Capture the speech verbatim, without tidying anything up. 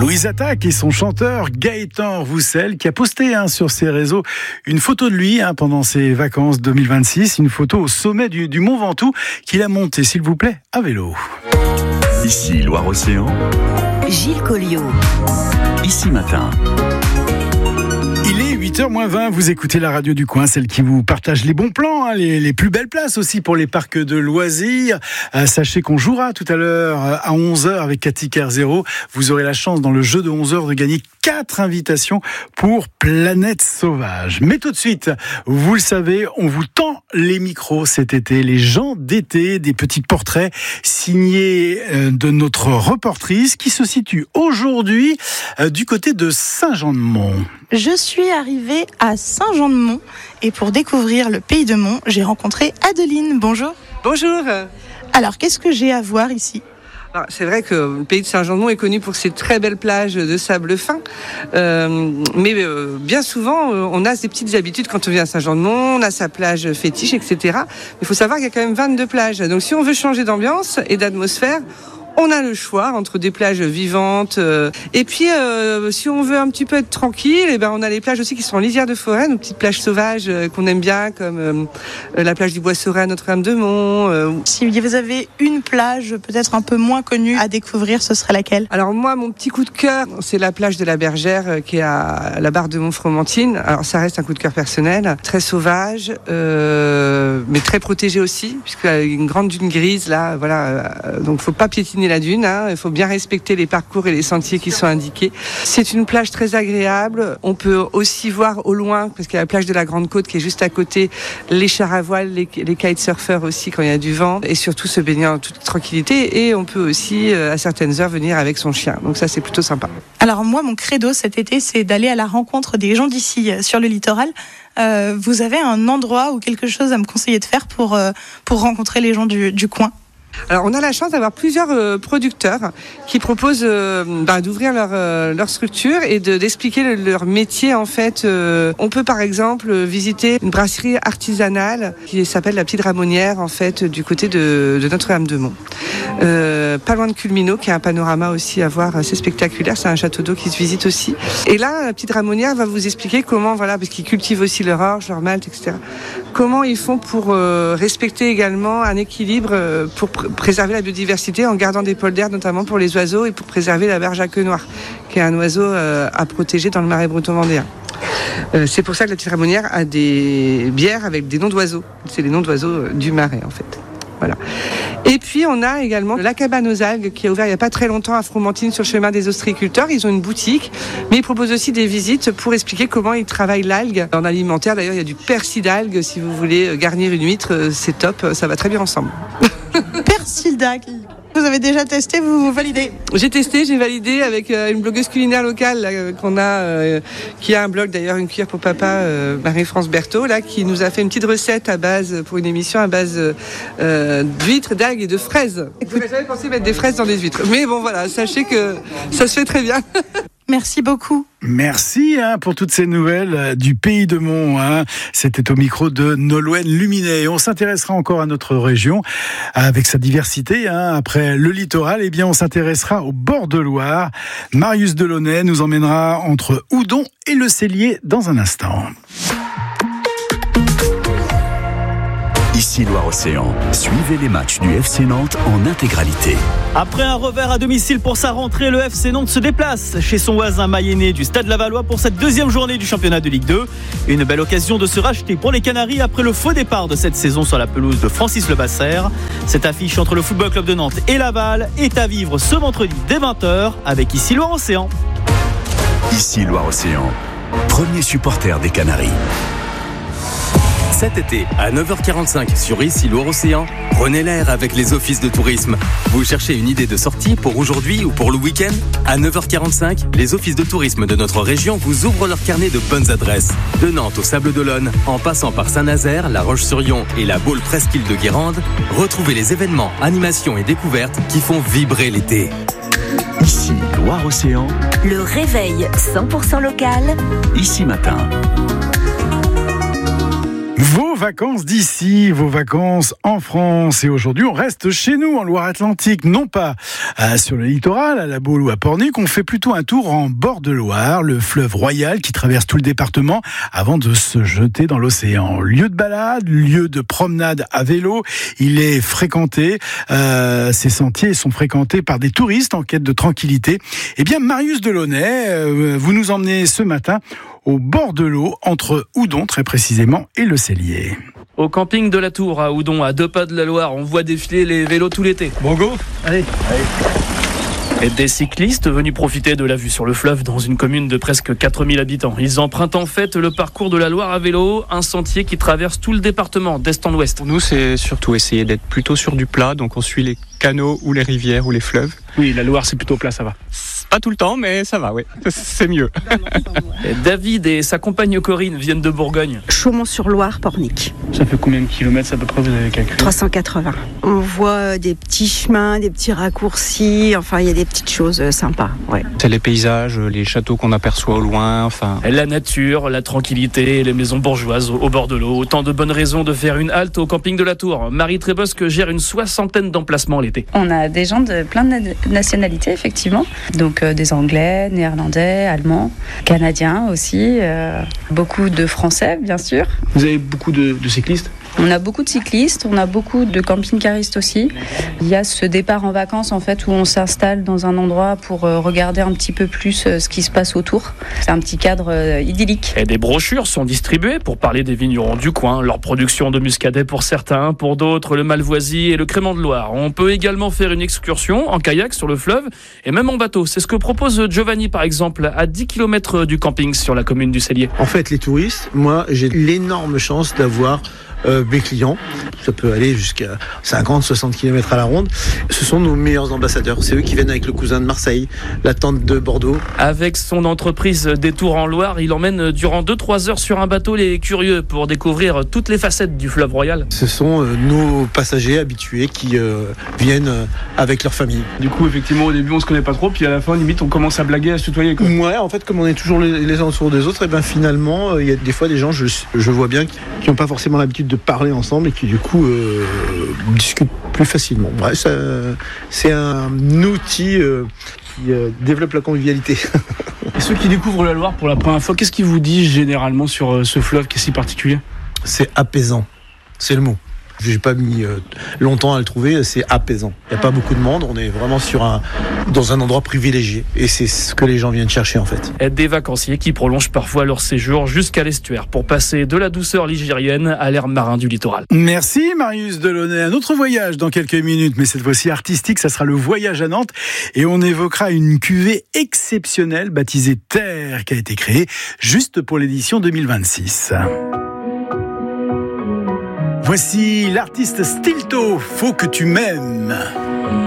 Louise Attaque et son chanteur Gaëtan Roussel qui a posté hein, sur ses réseaux une photo de lui hein, pendant ses vacances deux mille vingt-six, une photo au sommet du, du Mont Ventoux qu'il a monté, s'il vous plaît, à vélo. Ici Loire-Océan, Gilles Colliot. Ici Matin. Il est huit heures moins vingt, vous écoutez la radio du coin, celle qui vous partage les bons plans, hein, les, les plus belles places aussi pour les parcs de loisirs. Euh, sachez qu'on jouera tout à l'heure à onze heures avec Cathy Kerzero. Vous aurez la chance dans le jeu de onze heures de gagner quatre invitations pour Planète Sauvage. Mais tout de suite, vous le savez, on vous tend les micros cet été, les gens d'été, des petits portraits signés de notre reportrice qui se situe aujourd'hui du côté de Saint-Jean-de-Mont. Je suis arrivée à Saint-Jean-de-Mont et pour découvrir le pays de Mont, j'ai rencontré Adeline. Bonjour. Bonjour. Alors, qu'est-ce que j'ai à voir ici ? Alors, c'est vrai que le pays de Saint-Jean-de-Mont est connu pour ses très belles plages de sable fin, euh, mais euh, bien souvent, euh, on a ses petites habitudes quand on vient à Saint-Jean-de-Mont, on a sa plage fétiche, et cetera. Mais il faut savoir qu'il y a quand même vingt-deux plages. Donc, si on veut changer d'ambiance et d'atmosphère, on a le choix entre des plages vivantes euh, et puis euh, si on veut un petit peu être tranquille, et ben on a les plages aussi qui sont en lisière de forêt, nos petites plages sauvages euh, qu'on aime bien, comme euh, la plage du Bois-Sauret à Notre-Dame-de-Mont. Euh. Si vous avez une plage peut-être un peu moins connue à découvrir, ce serait laquelle ? Alors moi, mon petit coup de cœur, c'est la plage de la Bergère euh, qui est à la barre de Montfromentine. Alors ça reste un coup de cœur personnel, très sauvage, euh, mais très protégé aussi, puisqu'il y a une grande dune grise là, voilà. Euh, donc faut pas piétiner la dune, hein. Il faut bien respecter les parcours et les sentiers qui sont indiqués. C'est une plage très agréable. On peut aussi voir au loin, parce qu'il y a la plage de la Grande Côte qui est juste à côté, les chars à voile, les, les kitesurfers aussi quand il y a du vent, et surtout se baigner en toute tranquillité. Et on peut aussi, à certaines heures, venir avec son chien. Donc ça, c'est plutôt sympa. Alors moi, mon credo cet été, c'est d'aller à la rencontre des gens d'ici, sur le littoral. Euh, vous avez un endroit ou quelque chose à me conseiller de faire pour, euh, pour rencontrer les gens du, du coin ? Alors, on a la chance d'avoir plusieurs euh, producteurs qui proposent euh, bah, d'ouvrir leur, euh, leur structure et de, d'expliquer le, leur métier. En fait, euh, on peut par exemple visiter une brasserie artisanale qui s'appelle la Petite Ramonnière, en fait, du côté de, de Notre-Dame-de-Mont. Euh, pas loin de Culminot, qui a un panorama aussi à voir assez spectaculaire. C'est un château d'eau qui se visite aussi. Et là, la Petite Ramonnière va vous expliquer comment, voilà, parce qu'ils cultivent aussi leur orge, leur malt, et cetera. Comment ils font pour euh, respecter également un équilibre euh, pour pr- préserver la biodiversité en gardant des polders, notamment pour les oiseaux, et pour préserver la berge à queue noire, qui est un oiseau euh, à protéger dans le marais breton vendéen. Euh, c'est pour ça que la Petite Ramonnière a des bières avec des noms d'oiseaux. C'est les noms d'oiseaux du marais, en fait. Voilà. Et puis, on a également la cabane aux algues qui a ouvert il n'y a pas très longtemps à Fromentine sur le chemin des ostréiculteurs. Ils ont une boutique, mais ils proposent aussi des visites pour expliquer comment ils travaillent l'algue. En alimentaire, d'ailleurs, il y a du persil d'algue. Si vous voulez garnir une huître, c'est top. Ça va très bien ensemble. Persil d'algue. Vous avez déjà testé, vous validez ? J'ai testé, j'ai validé avec euh, une blogueuse culinaire locale là, euh, qu'on a, euh, qui a un blog d'ailleurs, Une cuillère pour papa, euh, Marie-France Berthaud, là, qui nous a fait une petite recette à base, pour une émission à base euh, d'huîtres, d'algues et de fraises. J'aurais jamais pensé mettre des fraises dans des huîtres. Mais bon voilà, sachez que ça se fait très bien. Merci beaucoup. Merci hein, pour toutes ces nouvelles euh, du pays de Mont. Hein. C'était au micro de Nolwenn Luminet. On s'intéressera encore à notre région avec sa diversité. Hein. Après le littoral, eh bien, on s'intéressera au bord de Loire. Marius Delaunay nous emmènera entre Oudon et le Cellier dans un instant. Ici Loire-Océan, suivez les matchs du F C Nantes en intégralité. Après un revers à domicile pour sa rentrée, le F C Nantes se déplace chez son voisin mayennais du Stade Lavallois pour cette deuxième journée du championnat de Ligue deux. Une belle occasion de se racheter pour les Canaries après le faux départ de cette saison sur la pelouse de Francis Lebasser. Cette affiche entre le Football Club de Nantes et Laval est à vivre ce vendredi dès vingt heures avec Ici Loire-Océan. Ici Loire-Océan, premier supporter des Canaries. Cet été, à neuf heures quarante-cinq sur Ici Loire-Océan, prenez l'air avec les offices de tourisme. Vous cherchez une idée de sortie pour aujourd'hui ou pour le week-end ? À neuf heures quarante-cinq, les offices de tourisme de notre région vous ouvrent leur carnet de bonnes adresses. De Nantes au Sable d'Olonne, en passant par Saint-Nazaire, La Roche-sur-Yon et la Baule Presqu'île de Guérande, retrouvez les événements, animations et découvertes qui font vibrer l'été. Ici Loire-Océan, Le réveil cent pour cent local. Ici Matin. Vos vacances d'ici, vos vacances en France. Et aujourd'hui, on reste chez nous, en Loire-Atlantique, non pas euh, sur le littoral, à La Baule ou à Pornic. On fait plutôt un tour en bord de Loire, le fleuve Royal qui traverse tout le département avant de se jeter dans l'océan. Lieu de balade, lieu de promenade à vélo, il est fréquenté. Euh, ces sentiers sont fréquentés par des touristes en quête de tranquillité. Eh bien, Marius Delaunay, euh, vous nous emmenez ce matin au bord de l'eau, entre Oudon très précisément et le Cellier. Au camping de la Tour à Oudon, à deux pas de la Loire, on voit défiler les vélos tout l'été. Bon go, allez, allez. Et des cyclistes venus profiter de la vue sur le fleuve dans une commune de presque quatre mille habitants. Ils empruntent en fait le parcours de la Loire à vélo, un sentier qui traverse tout le département d'est en ouest. Pour nous, c'est surtout essayer d'être plutôt sur du plat, donc on suit les canaux ou les rivières ou les fleuves. Oui, la Loire c'est plutôt plat, ça va. Pas tout le temps, mais ça va, oui. C'est mieux. Et David et sa compagne Corinne viennent de Bourgogne. Chaumont-sur-Loire, Pornic. Ça fait combien de kilomètres à peu près, vous avez calculé ? trois cent quatre-vingts. On voit des petits chemins, des petits raccourcis, enfin il y a des petites choses sympas. Ouais. C'est les paysages, les châteaux qu'on aperçoit au loin, enfin... La nature, la tranquillité, les maisons bourgeoises au bord de l'eau. Autant de bonnes raisons de faire une halte au camping de la Tour. Marie Trébosque gère une soixantaine d'emplacements l'été. On a des gens de plein de nationalités, effectivement. Donc euh, des Anglais, Néerlandais, Allemands, Canadiens aussi. Euh, beaucoup de Français, bien sûr. Vous avez beaucoup de, de cyclistes ? On a beaucoup de cyclistes, on a beaucoup de camping-caristes aussi. Il y a ce départ en vacances en fait où on s'installe dans un endroit pour regarder un petit peu plus ce qui se passe autour. C'est un petit cadre idyllique. Et des brochures sont distribuées pour parler des vignerons du coin, leur production de muscadet pour certains, pour d'autres le malvoisie et le crément de Loire. On peut également faire une excursion en kayak sur le fleuve et même en bateau. C'est ce que propose Giovanni par exemple à dix kilomètres du camping sur la commune du Cellier. En fait les touristes, moi j'ai l'énorme chance d'avoir Euh, mes clients, ça peut aller jusqu'à cinquante, soixante kilomètres à la ronde. Ce sont nos meilleurs ambassadeurs. C'est eux qui viennent avec le cousin de Marseille, la tante de Bordeaux. Avec son entreprise Détour en Loire, il emmène durant deux à trois heures sur un bateau les curieux pour découvrir toutes les facettes du fleuve Royal. Ce sont euh, nos passagers habitués qui euh, viennent euh, avec leur famille. Du coup, effectivement, au début, on se connaît pas trop, puis à la fin, limite, on commence à blaguer, à se tutoyer, quoi. Ouais, en fait, comme on est toujours les, les uns autour des autres, et ben finalement, il euh, y a des fois des gens, je, je vois bien, qui n'ont pas forcément l'habitude de parler ensemble et qui du coup euh, discutent plus facilement. Bref, ça, c'est un outil euh, qui euh, développe la convivialité. Et ceux qui découvrent la Loire pour la première fois, qu'est-ce qu'ils vous disent généralement sur euh, ce fleuve qui est si particulier ? C'est apaisant, c'est le mot. J'ai pas mis euh, longtemps à le trouver, c'est apaisant. Il n'y a pas beaucoup de monde, on est vraiment sur un, dans un endroit privilégié. Et c'est ce que les gens viennent chercher en fait. Et des vacanciers qui prolongent parfois leur séjour jusqu'à l'estuaire pour passer de la douceur ligérienne à l'air marin du littoral. Merci Marius Delaunay. Un autre voyage dans quelques minutes, mais cette fois-ci artistique, ça sera le voyage à Nantes. Et on évoquera une cuvée exceptionnelle baptisée Terre qui a été créée juste pour l'édition deux mille vingt-six. Voici l'artiste Stilto, Faut que tu m'aimes.